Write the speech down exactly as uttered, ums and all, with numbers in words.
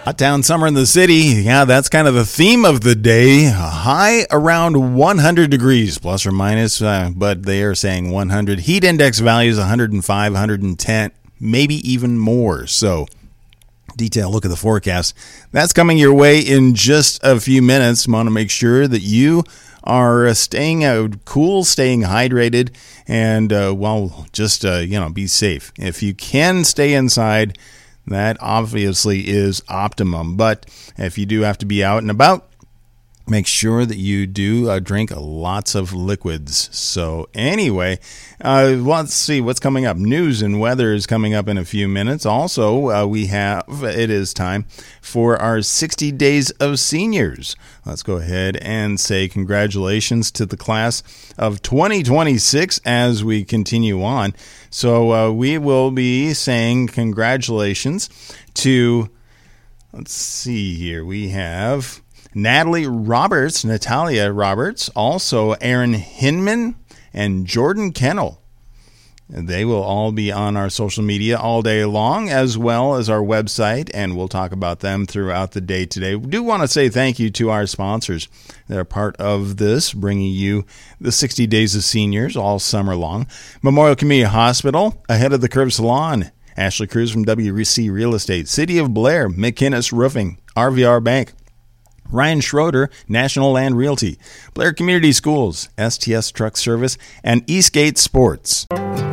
Hot town summer in the city. Yeah, that's kind of the theme of the day. A high around one hundred degrees, plus or minus, uh, but they are saying one hundred. Heat index values one hundred five, one hundred ten, maybe even more. So, detailed look at the forecast. That's coming your way in just a few minutes. Want to make sure that you are staying out cool, staying hydrated, and, uh, well, just, uh, you know, be safe. If you can stay inside, that obviously is optimum. But if you do have to be out and about, make sure that you do uh, drink lots of liquids. So anyway, uh, let's see what's coming up. News and weather is coming up in a few minutes. Also, uh, we have, it is time for our sixty days of seniors. Let's go ahead and say congratulations to the class of twenty twenty-six as we continue on. So uh, we will be saying congratulations to, let's see here, we have Natalie Roberts, Natalia Roberts, also Aaron Hinman, and Jordan Kennel. They will all be on our social media all day long, as well as our website, and we'll talk about them throughout the day today. We do want to say thank you to our sponsors. They're part of this, bringing you the sixty days of seniors all summer long. Memorial Community Hospital, Ahead of the Curve Salon, Ashley Cruz from W C Real Estate, City of Blair, McInnes Roofing, R V R Bank, Ryan Schroeder, National Land Realty, Blair Community Schools, S T S Truck Service, and Eastgate Sports.